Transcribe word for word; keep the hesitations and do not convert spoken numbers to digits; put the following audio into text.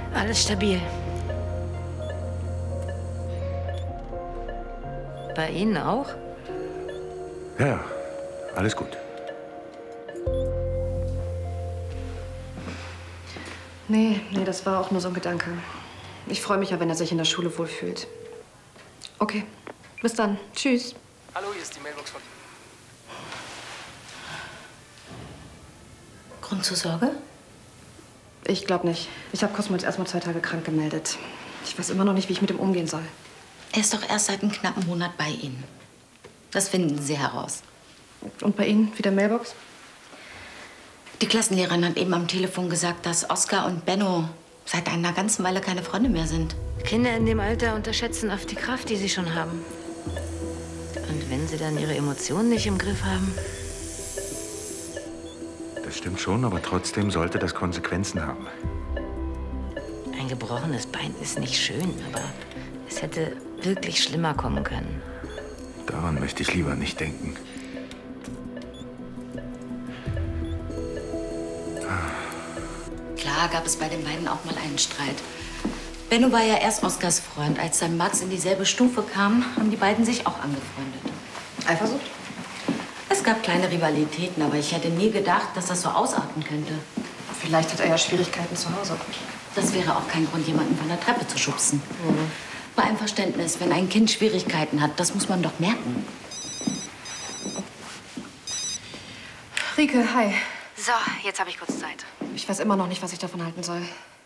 Alles stabil. Bei Ihnen auch? Ja, alles gut. Nee, nee, das war auch nur so ein Gedanke. Ich freue mich ja, wenn er sich in der Schule wohlfühlt. Okay, bis dann. Tschüss. Hallo, hier ist die Mailbox von... Grund zur Sorge? Ich glaube nicht. Ich habe Cosmo jetzt erst mal zwei Tage krank gemeldet. Ich weiß immer noch nicht, wie ich mit ihm umgehen soll. Er ist doch erst seit einem knappen Monat bei Ihnen. Das finden Sie heraus. Und bei Ihnen? Wieder Mailbox? Die Klassenlehrerin hat eben am Telefon gesagt, dass Oskar und Benno seit einer ganzen Weile keine Freunde mehr sind. Kinder in dem Alter unterschätzen oft die Kraft, die sie schon haben. Und wenn sie dann ihre Emotionen nicht im Griff haben? Das stimmt schon, aber trotzdem sollte das Konsequenzen haben. Ein gebrochenes Bein ist nicht schön, aber es hätte wirklich schlimmer kommen können. Daran möchte ich lieber nicht denken. Klar gab es bei den beiden auch mal einen Streit. Benno war ja erst Oskars Freund. Als dann Max in dieselbe Stufe kam, haben die beiden sich auch angefreundet. Eifersucht? Es gab kleine Rivalitäten, aber ich hätte nie gedacht, dass das so ausarten könnte. Vielleicht hat er ja Schwierigkeiten zu Hause. Das wäre auch kein Grund, jemanden von der Treppe zu schubsen. Mhm. Bei einem Verständnis, wenn ein Kind Schwierigkeiten hat, das muss man doch merken. Rike, hi. So, jetzt habe ich kurz Zeit. Ich weiß immer noch nicht, was ich davon halten soll.